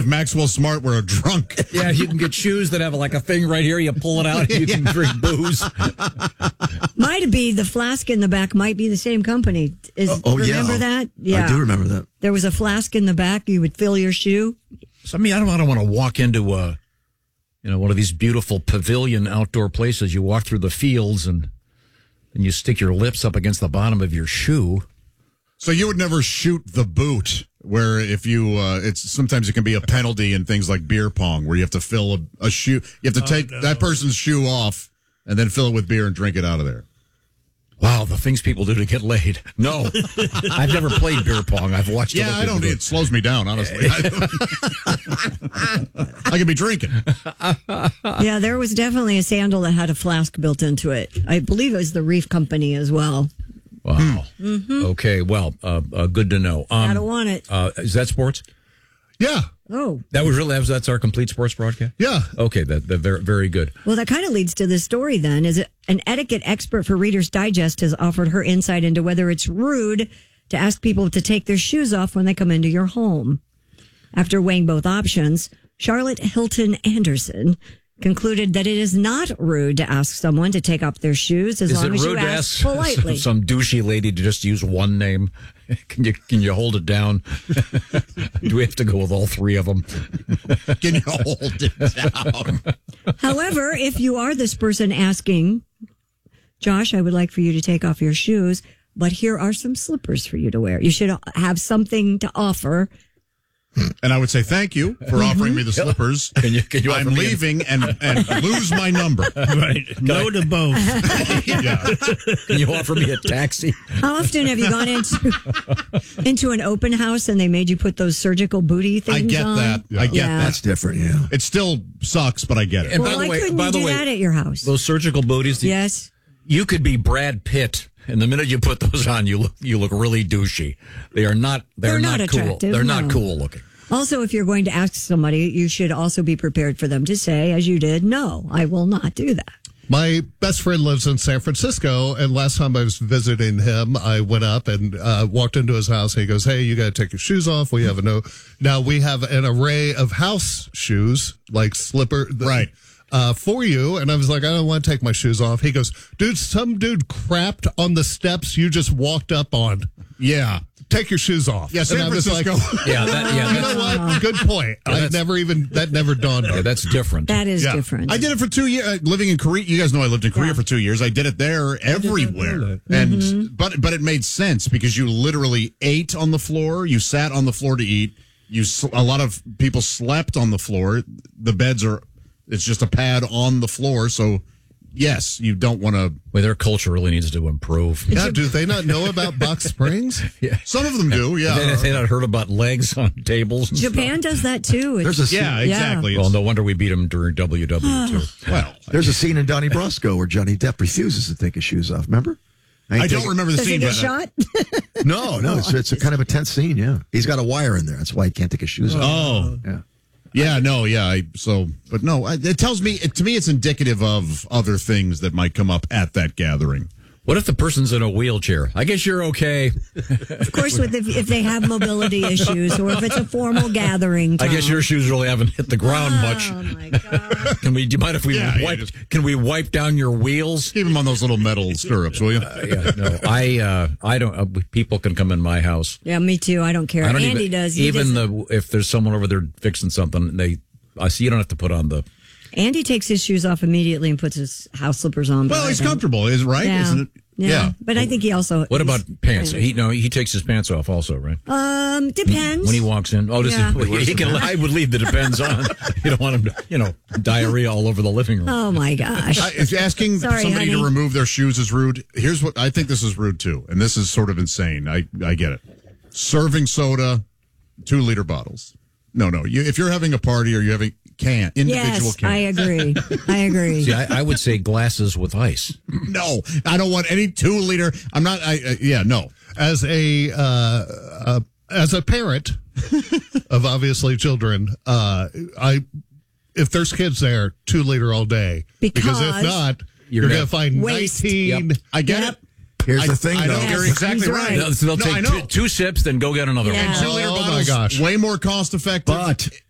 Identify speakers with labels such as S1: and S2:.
S1: if Maxwell Smart were a drunk.
S2: Yeah, you can get shoes that have like a thing right here. You pull it out, you can drink booze.
S3: Might be the flask in the back. Might be the same company. Remember that? Yeah,
S4: I do remember that.
S3: There was a flask in the back. You would fill your shoe.
S2: So, I mean, I don't want to walk into one of these beautiful pavilion outdoor places. You walk through the fields and you stick your lips up against the bottom of your shoe.
S1: So you would never shoot the boot, where if you, sometimes it can be a penalty in things like beer pong, where you have to fill a shoe. You have to take that person's shoe off and then fill it with beer and drink it out of there.
S2: Wow, the things people do to get laid. No, I've never played beer pong. I've watched.
S1: Yeah, I don't. It slows me down, honestly. I could be drinking.
S3: Yeah, there was definitely a sandal that had a flask built into it. I believe it was the Reef Company as well.
S2: Wow. Mm-hmm. Okay. Well, good to know.
S3: I don't want it.
S2: Is that sports?
S1: Yeah.
S3: Oh,
S2: that's our complete sports broadcast.
S1: Yeah.
S2: Okay. That very, very good.
S3: Well, that kind of leads to this story. Then, is it an etiquette expert for Reader's Digest has offered her insight into whether it's rude to ask people to take their shoes off when they come into your home. After weighing both options, Charlotte Hilton Anderson concluded that it is not rude to ask someone to take off their shoes as long as you ask politely.
S2: Some douchey lady to just use one name? Can you hold it down? Do we have to go with all three of them?
S1: Can you hold it down?
S3: However, if you are this person asking, Josh, I would like for you to take off your shoes, but here are some slippers for you to wear. You should have something to offer.
S1: And I would say thank you for offering me the slippers.
S2: Can you
S1: I'm leaving and lose my number.
S5: Right. No to both.
S1: Yeah.
S2: Can you offer me a taxi?
S3: How often have you gone into an open house and they made you put those surgical booty things on?
S1: I get that. I get that.
S4: That's different, yeah.
S1: It still sucks, but I get it.
S2: And
S3: Well, why couldn't you do that at your house?
S2: Those surgical booties.
S3: Yes.
S2: You could be Brad Pitt, and the minute you put those on, you look really douchey. They're not cool.
S3: attractive,
S2: They're not
S3: no.
S2: cool looking.
S3: Also, if you're going to ask somebody, you should also be prepared for them to say, as you did, no, I will not do that.
S6: My best friend lives in San Francisco, and last time I was visiting him, I went up and walked into his house, and he goes, hey, you got to take your shoes off. We have now we have an array of house shoes, like slipper.
S1: Right.
S6: For you. And I was like, I don't want to take my shoes off. He goes, dude, some dude crapped on the steps you just walked up on.
S1: Yeah.
S6: Take your shoes off.
S1: Yeah, San Francisco.
S6: You know what? Good point. That never dawned on me.
S2: That's different.
S3: That is different.
S1: I did it for 2 years. Living in Korea, you guys know I lived in Korea for 2 years. I did it there everywhere, and but it made sense because you literally ate on the floor. You sat on the floor to eat. A lot of people slept on the floor. The beds it's just a pad on the floor, so. Yes, you don't want to.
S2: Well, their culture really needs to improve.
S6: Yeah, do they not know about box springs?
S2: Yeah.
S1: Some of them do, yeah.
S2: They not heard about legs on tables. And
S3: Japan does that too.
S1: Exactly.
S2: Well, no wonder we beat them during WW2.
S1: Well,
S4: there's a scene in Donnie Brasco where Johnny Depp refuses to take his shoes off. Remember?
S1: I don't remember the
S3: Does
S1: scene.
S3: he get shot?
S4: No, it's a kind of a tense scene. Yeah, he's got a wire in there. That's why he can't take his shoes off.
S1: Oh,
S4: yeah.
S1: Yeah, no, yeah. But no, it tells me, to me, it's indicative of other things that might come up at that gathering.
S2: What if the person's in a wheelchair? I guess you're okay.
S3: Of course, if they have mobility issues or if it's a formal gathering. Tom.
S2: I guess your shoes really haven't hit the ground much.
S3: Oh my God!
S2: Do you mind if we Can we wipe down your wheels?
S1: Keep them on those little metal stirrups, will you?
S2: No, I don't. People can come in my house.
S3: Yeah, me too. I don't care. Andy does.
S2: If there's someone over there fixing something, I see you don't have to put on the.
S3: Andy takes his shoes off immediately and puts his house slippers on.
S1: Well, he's comfortable, right?
S3: Yeah.
S1: Isn't it?
S3: Yeah. But I think he also.
S2: What about pants? He takes his pants off also, right?
S3: Depends.
S2: When he walks in. Oh, I would leave the depends on. You don't want him to, diarrhea all over the living room.
S3: Oh my gosh.
S1: If asking somebody to remove their shoes is rude, here's what I think this is rude too, and this is sort of insane. I get it. Serving soda, 2-liter bottles. No. If you're having a party or you're having individual
S3: yes, I agree.
S2: See, I would say glasses with ice.
S1: No, I don't want any 2-liter. I'm not. No.
S6: As a parent of obviously children, if there's kids there, 2-liter all day.
S3: Because
S6: if not, you're going to find
S3: waste.
S6: 19.
S1: Yep. I get it.
S4: Here's the thing,
S1: I
S4: though.
S1: know you're exactly right.
S2: So they'll take two sips, then go get another one.
S1: And 2-liter bottles,
S6: my gosh,
S1: way more cost effective.
S4: But